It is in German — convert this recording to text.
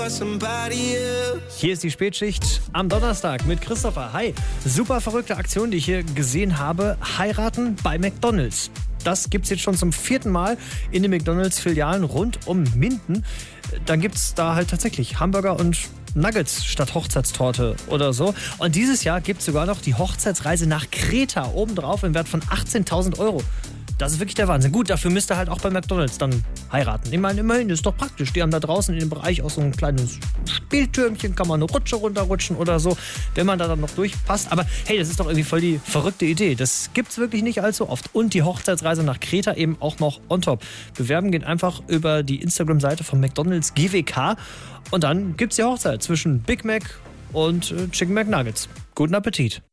Hier ist die Spätschicht am Donnerstag mit Christopher. Hi, super verrückte Aktion, die ich hier gesehen habe. Heiraten bei McDonald's. Das gibt's jetzt schon zum 4. Mal in den McDonald's-Filialen rund um Minden. Dann gibt's da halt tatsächlich Hamburger und Nuggets statt Hochzeitstorte oder so. Und dieses Jahr gibt's sogar noch die Hochzeitsreise nach Kreta obendrauf im Wert von 18.000 Euro. Das ist wirklich der Wahnsinn. Gut, dafür müsst ihr halt auch bei McDonald's dann heiraten. Ich meine, immerhin ist doch praktisch. Die haben da draußen in dem Bereich auch so ein kleines Spieltürmchen, kann man eine Rutsche runterrutschen oder so, wenn man da dann noch durchpasst. Aber hey, das ist doch irgendwie voll die verrückte Idee. Das gibt's wirklich nicht allzu oft. Und die Hochzeitsreise nach Kreta eben auch noch on top. Bewerben geht einfach über die Instagram-Seite von McDonald's GWK und dann gibt's die Hochzeit zwischen Big Mac und Chicken McNuggets. Guten Appetit.